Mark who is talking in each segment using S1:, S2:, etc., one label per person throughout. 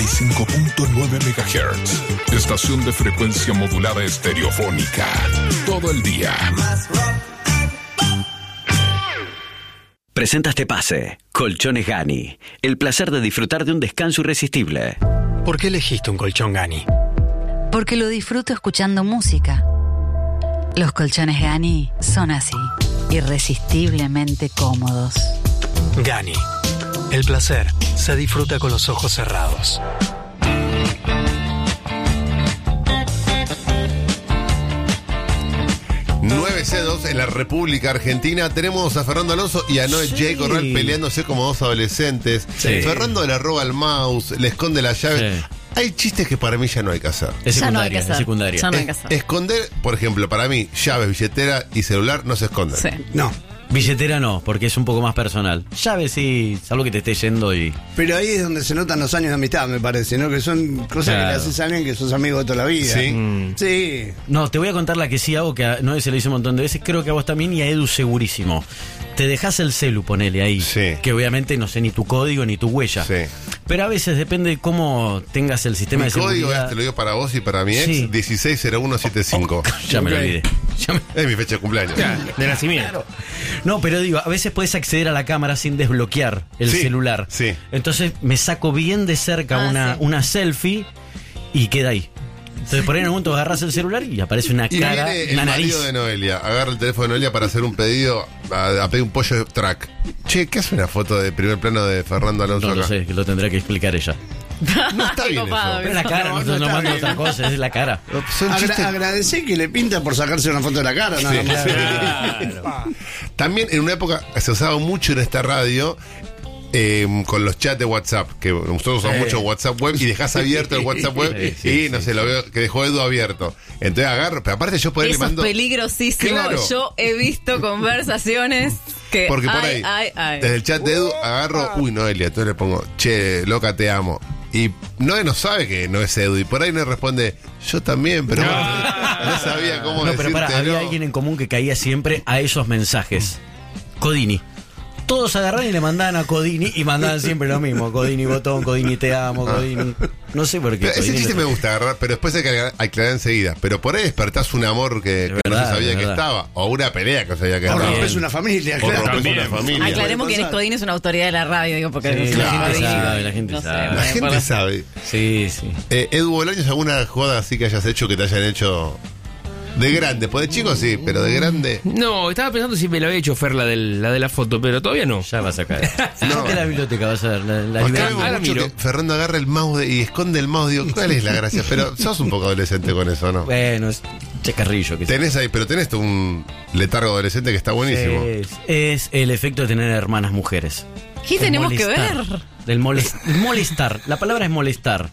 S1: 95.9 MHz. Estación de frecuencia modulada estereofónica. Todo el día.
S2: Presenta este pase. Colchones Gani. El placer de disfrutar de un descanso irresistible.
S3: ¿Por qué elegiste un colchón Gani?
S4: Porque lo disfruto escuchando música. Los colchones Gani son así, irresistiblemente cómodos.
S3: Gani. El placer se disfruta con los ojos cerrados.
S5: C2 en la República Argentina. Tenemos a Fernando Alonso y a Noé J. Corral peleándose como dos adolescentes. Fernando le roba el mouse, le esconde la llave. Sí. Hay chistes que para mí ya no hay que hacer.
S6: Es secundaria, es secundaria.
S4: Ya no hay que hacer.
S5: Esconder, por ejemplo, para mí, llaves, billetera y celular no se esconden.
S4: Sí.
S3: No.
S6: Billetera no, porque es un poco más personal. Llaves sí, salvo que te esté yendo y...
S7: Pero ahí es donde se notan los años de amistad, me parece, ¿no? Que son cosas que le haces a alguien que sos amigo de toda la vida.
S5: Sí.
S7: Sí.
S6: No, te voy a contar la que sí hago, que a Noé se lo hice un montón de veces, creo que a vos también y a Edu segurísimo. Te dejás el celu, ponele ahí.
S5: Sí.
S6: Que obviamente no sé ni tu código ni tu huella.
S5: Sí.
S6: Pero a veces depende de cómo tengas el sistema
S5: mi
S6: de seguridad.
S5: Mi código te lo digo para vos y para mi ex,
S6: Sí.
S5: 160175.
S6: Ya me lo olvidé.
S5: Es mi fecha de cumpleaños.
S8: De nacimiento.
S6: Claro. No, pero digo, a veces puedes acceder a la cámara sin desbloquear el celular.
S5: Sí.
S6: Entonces me saco bien de cerca una selfie y queda ahí. Entonces por ahí en un momento agarras el celular y aparece una cara,
S5: viene el
S6: una
S5: marido
S6: nariz.
S5: de Noelia, agarra el teléfono de Noelia para hacer un pedido, a pedir un pollo track. Che, ¿qué hace una foto de primer plano de Fernando Alonso
S6: No
S5: acá?
S6: lo sé, que lo tendrá que explicar ella.
S5: No está bien
S4: copado,
S5: eso.
S6: Pero la cara, no manda otra cosa, es la cara.
S5: Son chistes.
S7: Agradecí que le pinta por sacarse una foto de la cara, nada más.
S6: Claro.
S5: También en una época se usaba mucho en esta radio con los chats de WhatsApp, que nosotros usamos mucho WhatsApp web y dejás abierto el WhatsApp web no sé, lo veo que dejó Edu abierto. Entonces agarro, pero aparte yo por ahí le
S4: Eso
S5: mando...
S4: es peligrosísimo.
S5: Claro.
S4: Yo he visto conversaciones que...
S5: Porque por ahí, desde el chat de Edu agarro, Noelia, entonces le pongo, che, loca, te amo. Y Noé no sabe que no es Edu. Y por ahí Noé responde, yo también, pero no sabía cómo
S6: No, pero
S5: decirte.
S6: había alguien en común que caía siempre a esos mensajes. Codini. Todos agarraban y le mandaban a Codini y mandaban siempre lo mismo. Codini botón, Codini te amo, Codini. No sé por qué.
S5: Pero ese chiste me gusta agarrar, pero después hay que aclarar enseguida. Pero por ahí despertás un amor que no se sabía que estaba. O una pelea que no sabía que
S7: O
S5: estaba.
S7: rompes una familia,
S5: O
S7: claro.
S5: rompes una familia.
S4: Aclaremos que Codini es una autoridad de la radio, digo, porque
S6: Sí,
S4: no
S6: la
S4: sé,
S6: gente
S4: Codini,
S6: sabe, la gente
S4: no sé,
S6: sabe.
S5: La gente sabe.
S6: Sí, sí.
S5: Edu Bolaños, ¿alguna jugada así que hayas hecho que te hayan hecho de grande? Pues de chico sí, pero de grande.
S8: No, estaba pensando si me lo había hecho Fer la de la foto, pero todavía no.
S6: Ya vas a caer. Fíjate la biblioteca, vas a ver. La
S5: Acá
S6: librería.
S5: vemos
S8: Ahora
S5: mucho
S8: miro.
S5: que Fernando agarra el mouse y esconde el mouse. Digo, ¿cuál es la gracia? Pero sos un poco adolescente con eso, ¿no?
S6: Bueno, es chacarrillo. Que
S5: Tenés ahí, pero tenés un letargo adolescente que está buenísimo.
S6: es el efecto de tener hermanas mujeres.
S4: ¿Qué
S6: El
S4: tenemos que
S6: molestar.
S4: ver?
S6: Del molestar. La palabra es molestar.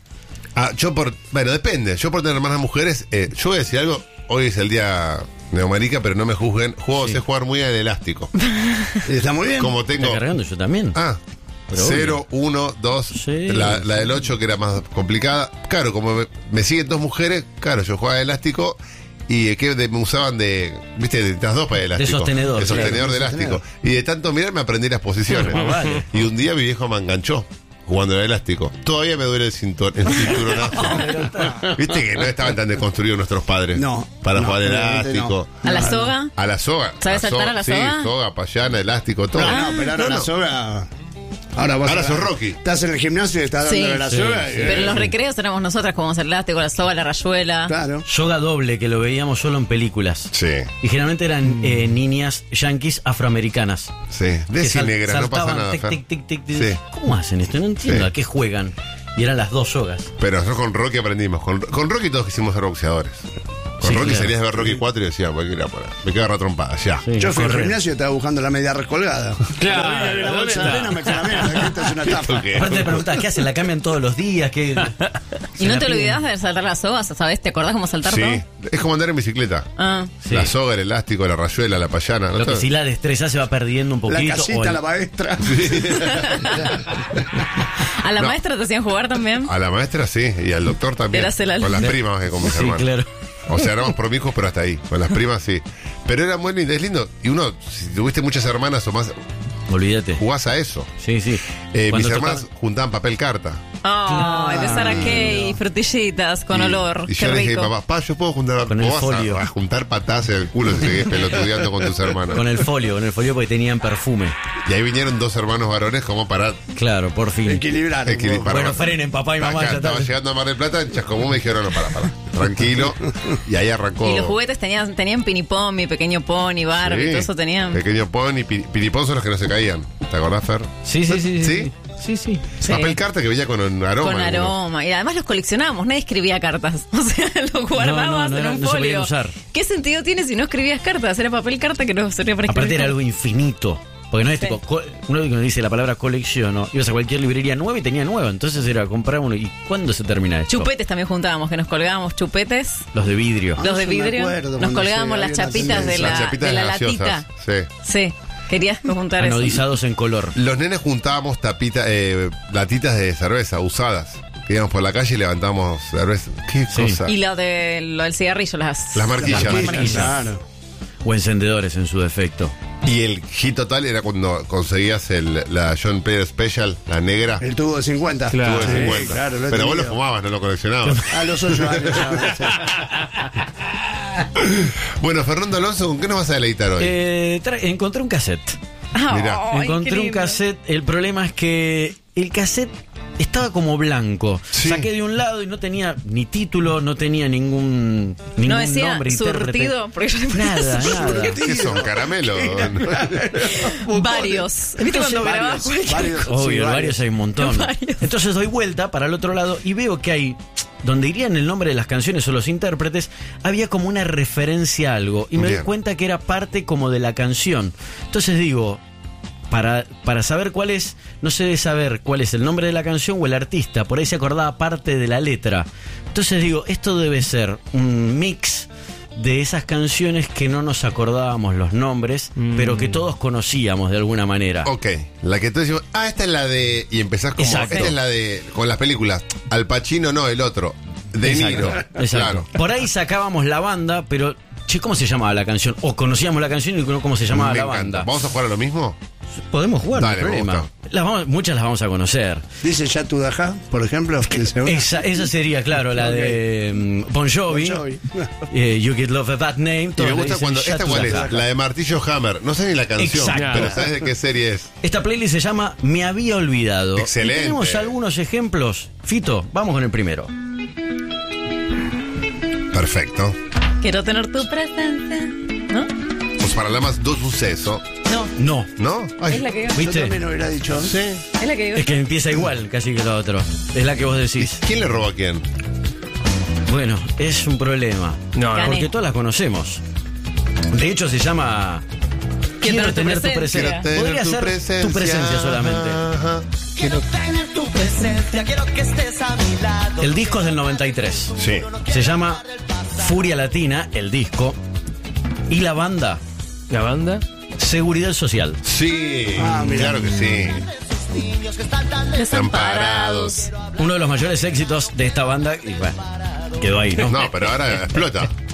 S5: Bueno, depende. Yo por tener hermanas mujeres, yo voy a decir algo. Hoy es el día neomarica, pero no me juzguen. Sé jugar muy al elástico.
S7: Está muy bien.
S5: Como
S6: Estoy
S5: tengo.
S6: cargando yo también. Pero
S5: 0, 1, 2,
S6: Sí.
S5: la del 8 que era más complicada. Claro, como me siguen dos mujeres, claro, yo jugaba elástico y me usaban viste, de las dos para el elástico.
S6: sostenedor,
S5: De sostenedor
S6: claro.
S5: de elástico. Y de tanto mirar me aprendí las posiciones.
S6: Vale.
S5: Y un día mi viejo me enganchó jugando al elástico. Todavía me duele el cinturonazo. Viste que no estaban tan desconstruidos nuestros padres.
S7: No.
S5: Para
S7: No,
S5: jugar al
S7: realmente
S5: elástico.
S4: ¿A la soga?
S5: A la soga.
S4: ¿Sabes saltar a la soga?
S5: Sí, soga, payana, elástico, todo.
S7: No, pero ahora la soga. Ahora
S5: sos Rocky.
S7: Estás en el gimnasio y estás
S4: Sí.
S7: dándole la
S6: Sí,
S7: soga.
S6: sí.
S4: Pero en los recreos éramos nosotras como el elástico, la soga, la rayuela.
S7: Claro.
S6: Yoga doble, que lo veíamos solo en películas.
S5: Sí,
S6: Y generalmente eran niñas yanquis afroamericanas.
S5: sí.
S6: Que
S5: Desi negra, no pasa
S6: saltaban,
S5: nada.
S6: tic,
S5: Fer.
S6: tic, tic, tic, tic.
S5: Sí.
S6: ¿Cómo hacen esto? No entiendo.
S5: Sí.
S6: ¿A qué juegan? Y eran las dos sogas.
S5: Pero nosotros con Rocky aprendimos. Con Rocky todos quisimos ser boxeadores. Con
S6: Sí,
S5: Rocky
S6: claro.
S5: salías de ver Rocky 4 y decías, me quedo agarrar trompada, ya.
S6: Sí,
S7: Yo fui al
S6: correr.
S7: gimnasio y estaba buscando la media recolgada.
S8: Claro,
S7: La
S8: ¿dónde
S7: bolsa de
S8: está?
S7: arena me queda mierda, esta es una estafa.
S5: ¿Qué?
S6: Aparte te preguntás, ¿qué hacen? ¿La cambian todos los días? ¿Qué?
S4: ¿Y no te olvidás de saltar las sogas? ¿Sabes? ¿Te acordás cómo saltar
S5: Sí,
S4: todo?
S5: es como andar en bicicleta.
S4: Ah.
S6: Sí.
S5: La soga, el elástico, la rayuela, la payana. ¿no?
S6: Lo que sí la destreza se va perdiendo un
S7: La
S6: poquito.
S7: casita, la maestra.
S4: ¿A la
S5: No.
S4: maestra te hacían jugar también?
S5: A la maestra sí, y al doctor también.
S4: Eras el
S5: Con las
S4: alumno.
S5: primas que con mis
S6: Sí,
S5: hermanos.
S6: claro.
S5: O sea, éramos promijos, pero hasta ahí. Con las primas sí. Pero era muy lindo, es lindo. Y uno, si tuviste muchas hermanas o más,
S6: Olvídate.
S5: jugás a eso.
S6: Sí, sí.
S5: Mis
S6: Cuando
S5: hermanas
S6: tocaba-
S5: juntaban papel carta.
S4: Ay, de esa Saraquey, frutillitas con olor.
S5: Y
S4: Qué
S5: yo le dije,
S4: rico.
S5: papá, yo puedo juntar
S6: Con el
S5: vos
S6: folio.
S5: a juntar patadas en el culo si seguís pelotudeando con tus hermanos.
S6: Con el folio porque tenían perfume.
S5: Y ahí vinieron 2 hermanos varones como para
S6: Claro, por fin.
S7: Equilibrar. un poco.
S6: Bueno, frenen, papá y mamá.
S5: Acá,
S6: Ya
S5: estaba
S6: está.
S5: llegando a Mar del Plata, en Chascomú me dijeron, no, para, tranquilo. Y ahí arrancó.
S4: Y los juguetes tenían Pinipón, mi pequeño pony, Barbie,
S5: Sí,
S4: todo eso tenían.
S5: Pequeño Pony, Piripón son los que no se caían. ¿Te acordás, Fer?
S6: Sí.
S5: ¿Sí?
S6: Sí.
S4: Sí.
S5: Papel carta que venía con un aroma.
S4: Con
S5: alguno.
S4: aroma. Y además los coleccionábamos, nadie escribía cartas. O sea, los guardabas
S6: no
S4: en
S6: era-
S4: un
S6: no se
S4: folio.
S6: podían usar.
S4: ¿Qué sentido tiene si no escribías cartas? Era papel carta que no servía para escribir.
S6: Aparte era
S4: cartas.
S6: algo infinito. Porque no es
S4: Sí.
S6: tipo, uno que dice la palabra colecciono, ibas a cualquier librería nueva y tenía nueva. Entonces era comprar uno. ¿Y cuándo se termina esto?
S4: Chupetes también juntábamos, que nos colgábamos chupetes.
S6: Los de vidrio.
S4: Los de
S7: eso me
S4: vidrio.
S7: acuerdo
S4: Nos
S7: cuando
S4: colgábamos
S7: se-
S4: las
S7: había una
S4: chapitas de
S5: Las
S4: la,
S5: chapitas
S4: de la
S5: gaseosas,
S4: latita.
S5: Sí.
S4: Sí, querías juntar eso.
S6: Anodizados en color.
S5: Los nenes juntábamos latitas de cerveza usadas. Que íbamos por la calle y levantábamos cerveza. ¿Qué
S6: Sí.
S5: cosa?
S4: Y lo del cigarrillo, las
S5: Marquillas.
S7: Las
S4: marquillas.
S7: Claro.
S6: O encendedores en su defecto.
S5: Y el hit total era cuando conseguías la John Player Special, la negra.
S7: El tubo de 50.
S8: Claro.
S5: Tuvo de
S7: Sí,
S5: 50.
S7: claro, lo he
S5: Pero vos lo
S7: tenido.
S5: fumabas, no lo coleccionabas.
S7: A los 8 años ya. sí.
S5: Bueno, Fernando Alonso, ¿con qué nos vas a deleitar hoy?
S6: Encontré un cassette.
S5: Mirá.
S4: Ay, qué
S6: Encontré un
S4: lindo.
S6: cassette. El problema es que el cassette estaba como blanco.
S5: Sí.
S6: Saqué de un lado y no tenía ni título, no tenía ningún
S4: No decía
S6: nombre, intérprete.
S4: surtido, porque yo le ponía
S6: Nada, nada.
S5: ¿Qué son? ¿Caramelo?
S4: varios. ¿Viste cuando grababas cualquier
S7: varios,
S6: Obvio,
S7: sí,
S6: varios hay un montón.
S4: Varios.
S6: Entonces doy vuelta para el otro lado y veo que hay, donde irían el nombre de las canciones o los intérpretes, había como una referencia a algo. Y me
S5: Bien.
S6: doy cuenta que era parte como de la canción. Entonces digo, para saber cuál es, no sé de saber cuál es el nombre de la canción o el artista. Por ahí se acordaba parte de la letra. Entonces digo, esto debe ser un mix de esas canciones que no nos acordábamos los nombres, pero que todos conocíamos de alguna manera.
S5: Ok, la que tú decís, esta es la de... Y empezás como,
S6: Exacto.
S5: esta es la de... Con las películas, Al Pacino no, el otro. De Niro.
S6: Exacto.
S5: Claro.
S6: Por ahí sacábamos la banda, pero, che, ¿cómo se llamaba la canción? O conocíamos la canción y no cómo se llamaba
S5: Me
S6: la
S5: encanta.
S6: banda.
S5: ¿Vamos a jugar a lo mismo?
S6: Podemos jugar,
S5: Dale,
S6: no hay
S5: me
S6: problema.
S5: gusta.
S6: Muchas las vamos a conocer.
S7: Dice Yatu Dajá, por ejemplo. que se-
S6: Esa sería, claro, la de Bon Jovi.
S7: Bon Jovi.
S6: You Get Love of That Name.
S5: Y me
S6: todos le
S5: gusta
S6: dicen
S5: cuando...
S6: Shut
S5: ¿Esta
S6: to
S5: cuál
S6: the
S5: es?
S6: Fuck.
S5: La de Martillo Hammer. No sé ni la canción,
S6: Exacto.
S5: pero ¿sabes de qué serie es?
S6: Esta playlist se llama Me Había Olvidado.
S5: Excelente.
S6: Y tenemos algunos ejemplos. Fito, vamos con el primero.
S5: Perfecto.
S4: Quiero tener tu presencia. ¿No?
S5: Pues para la más dos suceso,
S4: No.
S6: No.
S5: ¿no? Ay,
S4: Es la que digo.
S7: Yo
S6: ¿Viste?
S7: también hubiera dicho.
S5: sí.
S4: Es la que digo.
S6: Es que empieza igual, casi que lo otro. Es la que vos decís.
S5: ¿Quién le robó a quién?
S6: Bueno, es un problema.
S8: No,
S4: Gané.
S6: Porque todas las conocemos. De hecho, se llama
S4: Quiero tener tu presencia.
S6: Podría ser tu presencia solamente.
S5: Ajá.
S9: Quiero tener tu presencia, quiero que estés a mi lado.
S6: El disco es del 93.
S5: Sí.
S6: Se llama Furia Latina, el disco. Y la banda,
S8: La banda.
S6: Seguridad Social.
S5: Sí,
S7: mira.
S5: claro que sí.
S9: Niños que están tan
S4: Desamparados.
S6: Uno de los mayores éxitos de esta banda. Y bueno, quedó ahí, ¿no?
S5: No, pero ahora explota.